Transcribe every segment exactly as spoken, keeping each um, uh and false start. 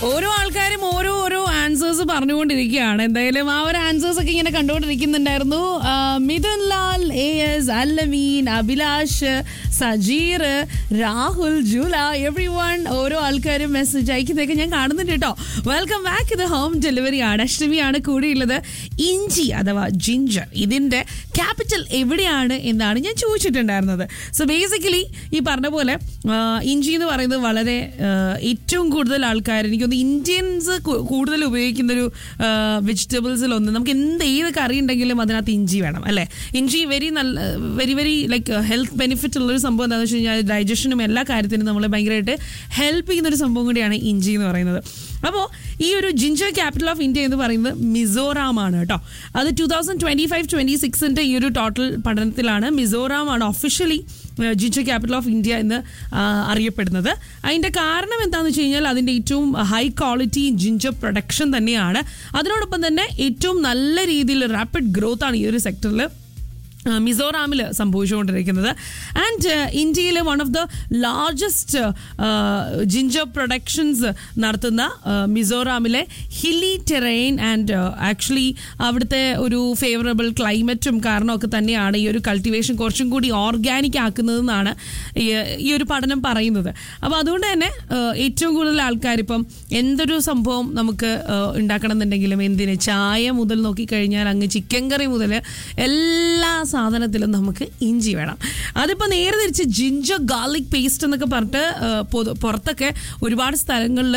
ഓരോ ആൾക്കാരും ഓരോ ഓരോ ആൻസേഴ്സ് പറഞ്ഞുകൊണ്ടിരിക്കുകയാണ്. എന്തായാലും ആ ഒരു ആൻസേഴ്സ് ഒക്കെ ഇങ്ങനെ കണ്ടുകൊണ്ടിരിക്കുന്നുണ്ടായിരുന്നു. Mithun Lal, A S, Allameen, Abhilash, Sajeer, Rahul, Jula, every one ഓരോ ആൾക്കാരും മെസ്സേജ് അയക്കുന്നതൊക്കെ ഞാൻ കാണുന്നുണ്ട് കേട്ടോ. Welcome back. ഇത് ഹോം ഡെലിവറി ആണ്. അഷ്ടമിയാണ് കൂടിയുള്ളത്. ഇഞ്ചി അഥവാ ജിഞ്ചർ, ഇതിന്റെ ക്യാപിറ്റൽ എവിടെയാണ് എന്നാണ് ഞാൻ ചോദിച്ചിട്ടുണ്ടായിരുന്നത്. സോ ബേസിക്കലി ഈ പറഞ്ഞ പോലെ ഇഞ്ചി എന്ന് പറയുന്നത് വളരെ ഏറ്റവും കൂടുതൽ ആൾക്കാർ, എനിക്കൊന്ന് ഇന്ത്യൻസ് കൂടുതൽ ഉപയോഗിക്കുന്ന ഒരു വെജിറ്റബിൾസിൽ ഒന്ന്. നമുക്ക് എന്ത് ഏത് കറി ഉണ്ടെങ്കിലും അതിനകത്ത് ഇഞ്ചി വേണം അല്ലേ. ഇഞ്ചി വെരി നല്ല very very like health benefit ഉള്ളൊരു സംഭവം എന്താണെന്ന് വെച്ച് കഴിഞ്ഞാൽ ഡൈജഷനും എല്ലാ കാര്യത്തിനും നമ്മളെ ഭയങ്കരമായിട്ട് ഹെൽപ്പ് ചെയ്യുന്നൊരു സംഭവം കൂടിയാണ് ഇഞ്ചി എന്ന് പറയുന്നത്. അപ്പോൾ ഈ ഒരു ജിഞ്ചർ ക്യാപിറ്റൽ ഓഫ് ഇന്ത്യ എന്ന് പറയുന്നത് മിസോറാം ആണ് കേട്ടോ. അത് two thousand twenty five twenty സിക്സിന്റെ ഈ ഒരു ടോട്ടൽ പഠനത്തിലാണ് മിസോറാം ആണ് officially ginger capital of India എന്ന് അറിയപ്പെടുന്നത്. അതിൻ്റെ കാരണം എന്താണെന്ന് വെച്ച് കഴിഞ്ഞാൽ അതിൻ്റെ ഏറ്റവും ഹൈ ക്വാളിറ്റി ജിഞ്ചർ പ്രൊഡക്ഷൻ തന്നെയാണ്. അതിനോടൊപ്പം തന്നെ ഏറ്റവും നല്ല രീതിയിൽ റാപ്പിഡ് ഗ്രോത്ത് ആണ് ഈ ഒരു സെക്ടറിൽ മിസോറാമിൽ സംഭവിച്ചുകൊണ്ടിരിക്കുന്നത്. ആൻഡ് ഇന്ത്യയിലെ one of the largest ginger productions നടത്തുന്ന മിസോറാമിലെ ഹില്ലി ടെറൈൻ ആൻഡ് ആക്ച്വലി അവിടുത്തെ ഒരു ഫേവറബിൾ ക്ലൈമറ്റും കാരണമൊക്കെ തന്നെയാണ് ഈ ഒരു കൾട്ടിവേഷൻ കുറച്ചും കൂടി ഓർഗാനിക് ആക്കുന്നതെന്നാണ് ഈ ഒരു പഠനം പറയുന്നത്. അപ്പോൾ അതുകൊണ്ട് തന്നെ ഏറ്റവും കൂടുതൽ ആൾക്കാർ ഇപ്പം എന്തൊരു സംഭവം നമുക്ക് ഉണ്ടാക്കണം എന്നുണ്ടെങ്കിലും, എന്തിന് ചായ മുതൽ നോക്കിക്കഴിഞ്ഞാൽ അങ്ങ് ചിക്കൻ കറി മുതൽ എല്ലാ സാധനത്തിലും നമുക്ക് ഇഞ്ചി വേണം. അതിപ്പോൾ നേരെ തിരിച്ച് ജിഞ്ചർ ഗാർലിക് പേസ്റ്റ് എന്നൊക്കെ പറഞ്ഞിട്ട് പുറത്തൊക്കെ ഒരുപാട് സ്ഥലങ്ങളിൽ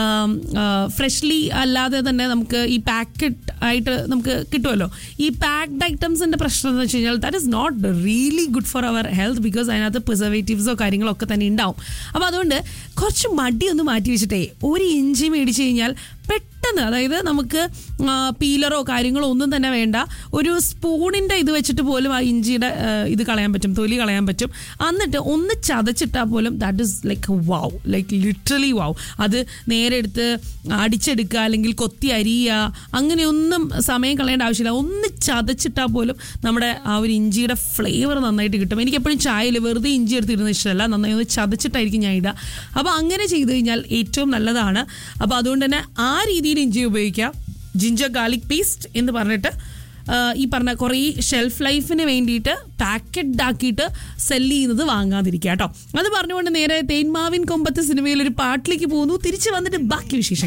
ഫ്രഷ്ലി അല്ലാതെ തന്നെ നമുക്ക് ഈ പാക്കറ്റ് ആയിട്ട് നമുക്ക് കിട്ടുമല്ലോ. ഈ പാക്ഡ് ഐറ്റംസിൻ്റെ പ്രശ്നം എന്ന് വെച്ച് കഴിഞ്ഞാൽ that is not really good for our health, because അതിനകത്ത് പ്രിസർവേറ്റീവ്സോ കാര്യങ്ങളോ ഒക്കെ തന്നെ ഉണ്ടാവും. അപ്പോൾ അതുകൊണ്ട് കുറച്ച് മടിയൊന്ന് മാറ്റി വെച്ചിട്ടേ ഒരു ഇഞ്ചി മേടിച്ച് കഴിഞ്ഞാൽ പെട്ടെന്ന്, അതായത് നമുക്ക് പീലറോ കാര്യങ്ങളോ ഒന്നും തന്നെ വേണ്ട, ഒരു സ്പൂണിൻ്റെ ഇത് വെച്ചിട്ട് പോലും ആ ഇഞ്ചിയുടെ ഇത് കളയാൻ പറ്റും, തൊലി കളയാൻ പറ്റും. എന്നിട്ട് ഒന്ന് ചതച്ചിട്ടാൽ പോലും that is like wow, like literally വാവ്. അത് നേരെ എടുത്ത് അടിച്ചെടുക്കുക അല്ലെങ്കിൽ കൊത്തി അരിയുക അങ്ങനെയൊന്നും സമയം കളയേണ്ട ആവശ്യമില്ല. ഒന്ന് ചതച്ചിട്ടാൽ പോലും നമ്മുടെ ആ ഒരു ഇഞ്ചിയുടെ ഫ്ലേവർ നന്നായിട്ട് കിട്ടും. എനിക്കെപ്പോഴും ചായയിൽ വെറുതെ ഇഞ്ചി എടുത്തിരുന്ന ഇഷ്ടമല്ല, നന്നായി ഒന്ന് ചതച്ചിട്ടായിരിക്കും ഞാൻ ഇടുക. അപ്പോൾ അങ്ങനെ ചെയ്ത് കഴിഞ്ഞാൽ ഏറ്റവും നല്ലതാണ്. അപ്പോൾ അതുകൊണ്ട് തന്നെ ആ രീതിയിൽ ഇഞ്ചി ഉപയോഗിക്കാം. ജിഞ്ചർ ഗാർലിക് പേസ്റ്റ് എന്ന് പറഞ്ഞിട്ട് ഈ പറഞ്ഞ കുറേ ഷെൽഫ് ലൈഫിന് വേണ്ടിയിട്ട് പാക്കറ്റ് ആക്കിയിട്ട് സെല്ല് ചെയ്യുന്നത് വാങ്ങാതിരിക്കുക കേട്ടോ. അത് പറഞ്ഞുകൊണ്ട് നേരെ തേന്മാവിൻ കൊമ്പത്ത് സിനിമയിൽ ഒരു പാട്ടിലേക്ക് പോകുന്നു. തിരിച്ച് വന്നിട്ട് ബാക്കി വിശേഷം